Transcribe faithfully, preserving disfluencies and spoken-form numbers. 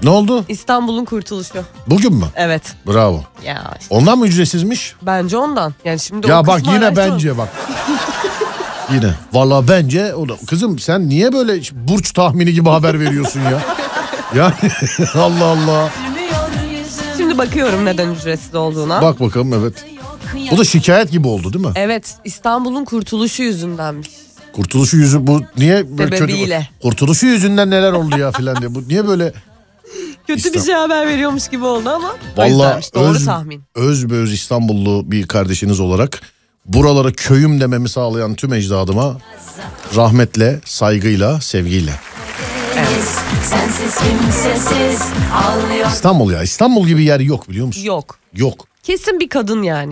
Ne oldu? İstanbul'un kurtuluşu. Bugün mü? Evet. Bravo. Ya işte. Ondan mı ücretsizmiş? Bence ondan. Yani şimdi Ya o bak kısmı yine araştıralım. bence bak. Yine. Valla bence o da. Kızım sen niye böyle burç tahmini gibi haber veriyorsun ya? Yani Allah Allah. Şimdi bakıyorum neden ücretsiz olduğuna. Bak bakalım evet. Bu da şikayet gibi oldu değil mi? Evet, İstanbul'un kurtuluşu yüzündenmiş. Kurtuluşu yüzü bu niye böyle Sebebiyle. kötü? Kurtuluşu yüzünden neler oldu ya filan diye. Bu niye böyle? Kötü İstan- bir şey haber veriyormuş gibi oldu ama o Vallahi yüzdenmiş. Doğru öz, tahmin. öz be öz İstanbullu bir kardeşiniz olarak buralara köyüm dememi sağlayan tüm ecdadıma rahmetle, saygıyla, sevgiyle. Sensiz kimsesiz ağlıyor. İstanbul ya. İstanbul gibi yer yok biliyor musun? Yok. Yok. Kesin bir kadın yani.